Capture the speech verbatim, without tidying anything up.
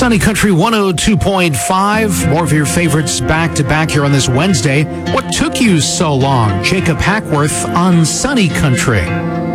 Sunny Country one oh two point five. More of your favorites back to back here on this Wednesday. What took you so long? Jacob Hackworth on Sunny Country.